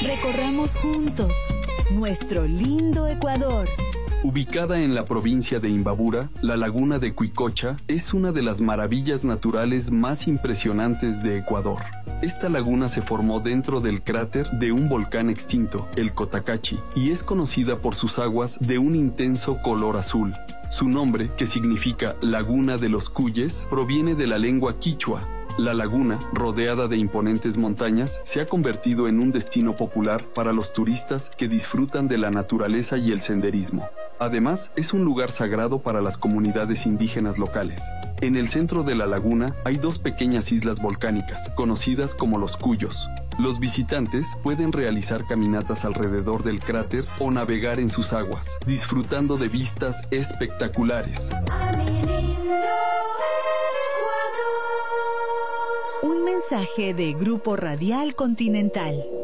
Recorramos juntos nuestro lindo Ecuador. Ubicada en la provincia de Imbabura, la laguna de Cuicocha es una de las maravillas naturales más impresionantes de Ecuador. Esta laguna se formó dentro del cráter de un volcán extinto, el Cotacachi, y es conocida por sus aguas de un intenso color azul. Su nombre, que significa Laguna de los Cuyes, proviene de la lengua quichua. La laguna, rodeada de imponentes montañas, se ha convertido en un destino popular para los turistas que disfrutan de la naturaleza y el senderismo. Además, es un lugar sagrado para las comunidades indígenas locales. En el centro de la laguna hay dos pequeñas islas volcánicas, conocidas como los Cuyos. Los visitantes pueden realizar caminatas alrededor del cráter o navegar en sus aguas, disfrutando de vistas espectaculares. Un mensaje de Grupo Radial Continental.